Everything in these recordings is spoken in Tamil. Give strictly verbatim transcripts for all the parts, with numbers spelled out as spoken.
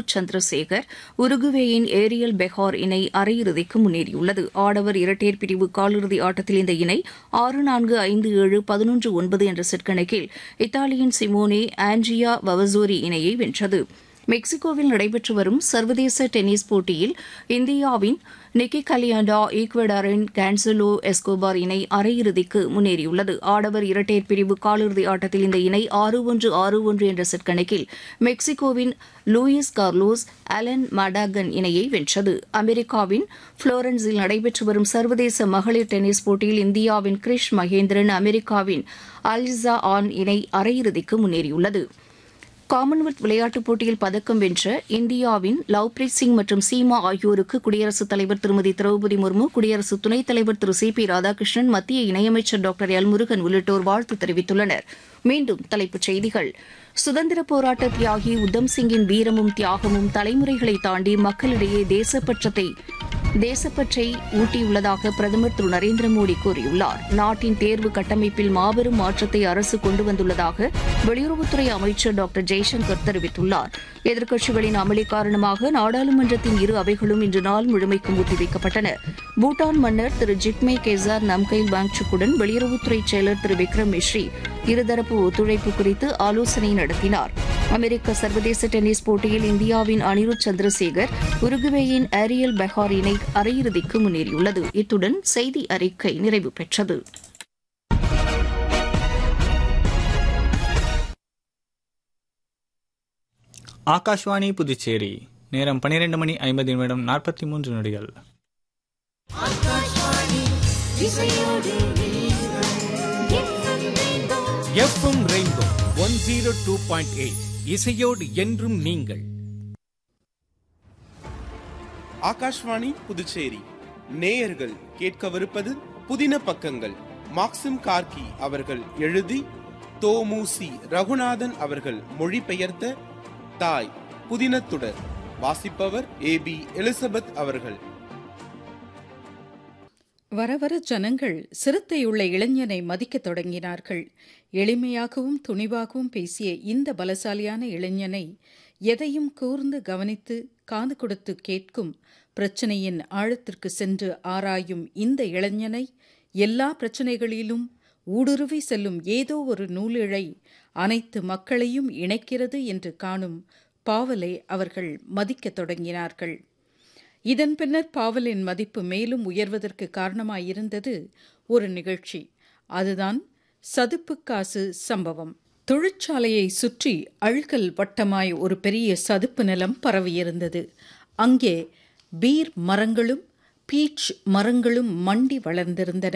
அனிருத் சந்திரசேகர் உருகுவேயின் ஏரியல் பெஹார் இணை அரையிறுதிக்கு முன்னேறியுள்ளது. ஆடவர் இரட்டையர் பிரிவு காலிறுதி ஆட்டத்தில் இந்த இணை ஆறு நான்கு ஐந்து ஏழு பதினொன்று ஒன்பது என்ற செட் கணக்கில் இத்தாலியின் சிமோனே ஆண்ட்ரியா வவசோரி இணையை வென்றது. மெக்சிகோவில் நடைபெற்று வரும் சர்வதேச டென்னிஸ் போட்டியில் இந்தியாவின் நிக்கி கலியாண்டா ஈக்வடாரின் கான்சலோ எஸ்கோபார் இணை அரையிறுதிக்கு முன்னேறியுள்ளது. ஆடவர் இரட்டையர் பிரிவு காலிறுதி ஆட்டத்தில் இந்த இணை ஆறு ஒன்று ஆறு ஒன்று என்ற செட் கணக்கில் மெக்சிகோவின் லூயிஸ் கார்லோஸ் அலன் மடாகன் இணையை வென்றது. அமெரிக்காவின் புளோரன்ஸில் நடைபெற்று வரும் சர்வதேச மகளிர் டென்னிஸ் போட்டியில் இந்தியாவின் கிரிஷ் மகேந்திரன் அமெரிக்காவின் அலிசா ஆன் இணை அரையிறுதிக்கு முன்னேறியுள்ளது. காமன்வெல்த் விளையாட்டுப் போட்டியில் பதக்கம் வென்ற இந்தியாவின் லவ்பிரீத் சிங் மற்றும் சீமா ஆகியோருக்கு குடியரசுத் தலைவர் திருமதி திரௌபதி முர்மு, குடியரசு துணைத் தலைவர் திரு சி பி ராதாகிருஷ்ணன், மத்திய இணையமைச்சர் டாக்டர் எல் முருகன் உள்ளிட்டோர் வாழ்த்து தெரிவித்துள்ளனர். மீண்டும் தலைப்புச் செய்திகள். சுதந்திரப் போராட்ட தியாகி உத்தம் சிங்கின் வீரமும் தியாகமும் தலைமுறைகளை தாண்டி மக்களிடையே தேசப்பற்றத்தை தேசப்பற்றை ஊட்டியுள்ளதாக பிரதமர் திரு நரேந்திர மோடி கூறியுள்ளார். நாட்டின் தேர்வு கட்டமைப்பில் மாபெரும் மாற்றத்தை அரசு கொண்டு வந்துள்ளதாக வெளியுறவுத்துறை அமைச்சர் டாக்டர் ஜெய்சங்கர் தெரிவித்துள்ளார். எதிர்க்கட்சிகளின் அமளி காரணமாக நாடாளுமன்றத்தின் இரு அவைகளும் இன்று நாள் முழுமைக்கும் ஒத்திவைக்கப்பட்டன. பூட்டான் மன்னர் திரு ஜிக்மே கேசார் நம்கைல் வாங்சுக்குடன் வெளியுறவுத்துறை செயலர் திரு விக்ரம் மிஸ்ரி இருதரப்பு ஒத்துழைப்பு குறித்து ஆலோசனை நடத்தினார். அமெரிக்க சர்வதேச டென்னிஸ் போட்டியில் இந்தியாவின் அனிருத் சந்திரசேகர் உருகுவேயின் ஏரியல் பெஹார் இணை அரையிறுதிக்கு முன்னேறியுள்ளது. இத்துடன் செய்தி அறிக்கை நிறைவு பெற்றது. ஆகாஷ்வாணி புதுச்சேரி. நேரம் பனிரெண்டு மணி ஐம்பது நிமிடம் நாற்பத்தி மூன்று நொடிகள். FM rainbow one zero two point eight இசையோடு என்றும் நீங்கள். ஆகாஷ்வாணி புதுச்சேரி நேயர்கள் கேட்கவிருப்பது புதின பக்கங்கள். மாக்சிம் கார்கி அவர்கள் எழுதி தோமுசி ரகுநாதன் அவர்கள் மொழிபெயர்த்த தாய் புதினத்துடர். வாசிப்பவர் ஏ பி எலிசபெத் அவர்கள். வர வர ஜனங்கள் சிறுத்தையுள்ள இளைஞனை மதிக்கத் தொடங்கினார்கள். எளிமையாகவும் துணிவாகவும் பேசிய இந்த பலசாலியான இளைஞனை எதையும் கூர்ந்து கவனித்து காது கொடுத்து கேட்கும், பிரச்சனையின் ஆழத்திற்கு சென்று ஆராயும் இந்த இளைஞனை எல்லா பிரச்சனைகளிலும் ஊடுருவி செல்லும் ஏதோ ஒரு நூலிழை அனைத்து மக்களையும் இணைக்கிறது என்று காணும் பாவலை அவர்கள் மதிக்கத் தொடங்கினார்கள். இதன் பின்னர் பாவலின் மதிப்பு மேலும் உயர்வதற்கு காரணமாயிருந்தது ஒரு நிகழ்ச்சி. அதுதான் சதுப்பு காசு சம்பவம். தொழிற்சாலையை சுற்றி அழுகல் வட்டமாய் ஒரு பெரிய சதுப்பு நிலம் பரவியிருந்தது. அங்கே பீர் மரங்களும் பீச் மரங்களும் மண்டி வளர்ந்திருந்தன.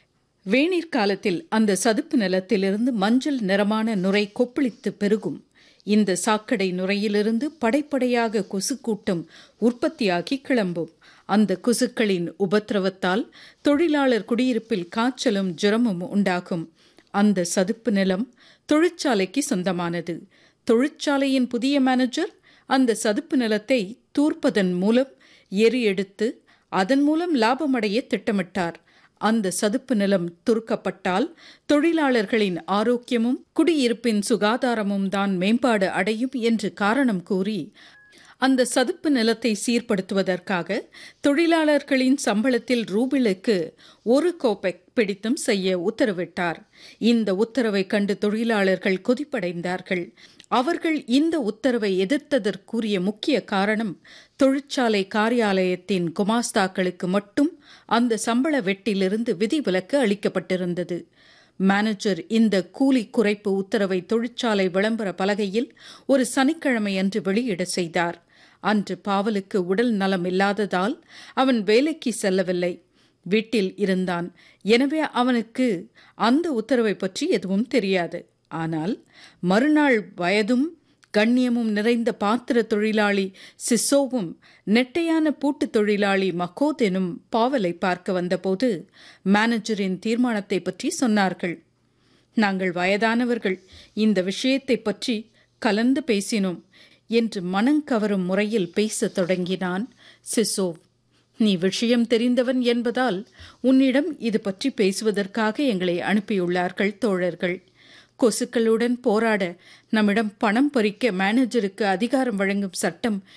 வேநீர் காலத்தில் அந்த சதுப்பு நிலத்திலிருந்து மஞ்சள் நிறமான நுரை கொப்பளித்து பெருகும். இந்த சாக்கடை நுரையிலிருந்து படைப்படையாக கொசுக்கூட்டம் உற்பத்தியாகி கிளம்பும். அந்த கொசுக்களின் உபத்திரவத்தால் தொழிலாளர் குடியிருப்பில் காய்ச்சலும் ஜுரமும் உண்டாகும். அந்த சதுப்பு நிலம் தொழிற்சாலைக்கு சொந்தமானது. தொழிற்சாலையின் புதிய மேனேஜர் அந்த சதுப்பு நிலத்தை தூர்ப்பதன் மூலம் எரி எடுத்து அதன் மூலம் லாபமடைய திட்டமிட்டார். அந்த சதுப்பு நிலம் துருக்கப்பட்டால் தொழிலாளர்களின் ஆரோக்கியமும் குடியிருப்பின் சுகாதாரமும் தான் மேம்பாடு அடையும் என்று காரணம் கூறி அந்த சதுப்பு நிலத்தை சீர்படுத்துவதற்காக தொழிலாளர்களின் சம்பளத்தில் ரூபிலுக்கு ஒரு கோப்பெக் பிடித்தம் செய்ய உத்தரவிட்டார். இந்த உத்தரவை கண்டு தொழிலாளர்கள் கொதிப்படைந்தார்கள். அவர்கள் இந்த உத்தரவை எதிர்த்ததற்குரிய முக்கிய காரணம் தொழிற்சாலை காரியாலயத்தின் குமாஸ்தாக்களுக்கு மட்டும் அந்த சம்பள வெட்டிலிருந்து விதிவிலக்கு அளிக்கப்பட்டிருந்தது. மேனேஜர் இந்த கூலி குறைப்பு உத்தரவை தொழிற்சாலை விளம்பர பலகையில் ஒரு சனிக்கிழமை அன்று வெளியிட செய்தார். அன்று பாவலுக்கு உடல் நலம் இல்லாததால் அவன் வேலைக்கு செல்லவில்லை, வீட்டில் இருந்தான். எனவே அவனுக்கு அந்த உத்தரவை பற்றி எதுவும் தெரியாது. ஆனால் மறுநாள் வயதும் கண்ணியமும் நிறைந்த பாத்திர தொழிலாளி சிசோவும் நெட்டையான பூட்டு தொழிலாளி மக்கோதெனும் பாவலை பார்க்க வந்தபோது மேனேஜரின் தீர்மானத்தை பற்றி சொன்னார்கள். நாங்கள் வயதானவர்கள், இந்த விஷயத்தை பற்றி கலந்து பேசினோம் என்று மனங்கவரும் முறையில் பேசத் தொடங்கினான் சிசோவ். நீ விஷயம் தெரிந்தவன் என்பதால் உன்னிடம் இது பற்றி பேசுவதற்காக எங்களை அனுப்பியுள்ளார்கள் தோழர்கள். கொசுக்களுடன் போராட நம்மிடம் பணம் பறிக்க மேனேஜருக்கு அதிகாரம் வழங்கும் சட்டம்